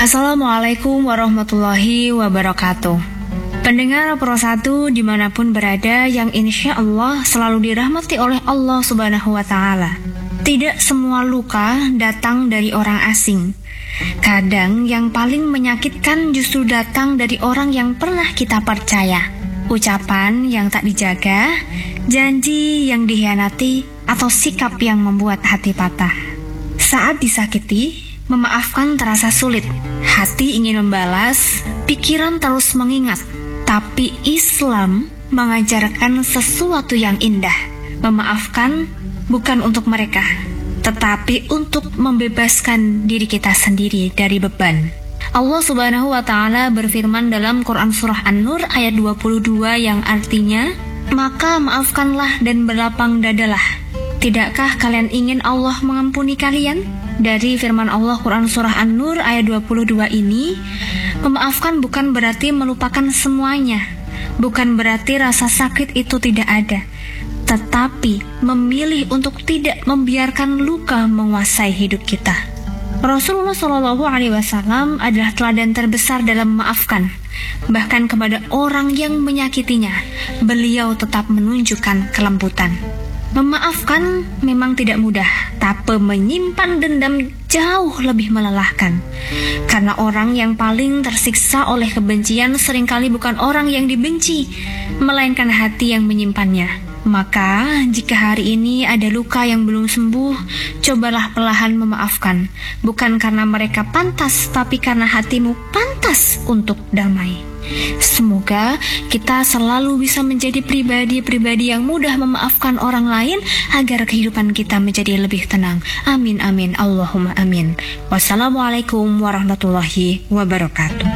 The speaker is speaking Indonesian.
Assalamualaikum warahmatullahi wabarakatuh. Pendengar Pro 1 dimanapun berada yang insya Allah selalu dirahmati oleh Allah Subhanahu wa Ta'ala. Tidak semua luka datang dari orang asing. Kadang yang paling menyakitkan justru datang dari orang yang pernah kita percaya. Ucapan yang tak dijaga, janji yang dikhianati, atau sikap yang membuat hati patah. Saat disakiti, memaafkan terasa sulit. Hati ingin membalas, pikiran terus mengingat. Tapi Islam mengajarkan sesuatu yang indah. Memaafkan bukan untuk mereka, tetapi untuk membebaskan diri kita sendiri dari beban. Allah Subhanahu wa Ta'ala berfirman dalam Quran Surah An-Nur ayat 22 yang artinya, maka maafkanlah dan berlapang dadalah. Tidakkah kalian ingin Allah mengampuni kalian? Dari firman Allah Quran Surah An-Nur ayat 22 ini, memaafkan bukan berarti melupakan semuanya. Bukan berarti rasa sakit itu tidak ada. Tetapi memilih untuk tidak membiarkan luka menguasai hidup kita. Rasulullah SAW adalah teladan terbesar dalam memaafkan. Bahkan kepada orang yang menyakitinya, beliau tetap menunjukkan kelembutan. Memaafkan memang tidak mudah, tapi menyimpan dendam jauh lebih melelahkan. Karena orang yang paling tersiksa oleh kebencian seringkali bukan orang yang dibenci, melainkan hati yang menyimpannya. Maka, jika hari ini ada luka yang belum sembuh, cobalah perlahan memaafkan. Bukan karena mereka pantas, tapi karena hatimu pantas untuk damai. Semoga kita selalu bisa menjadi pribadi-pribadi yang mudah memaafkan orang lain agar kehidupan kita menjadi lebih tenang. Amin amin Allahumma amin. Wassalamualaikum warahmatullahi wabarakatuh.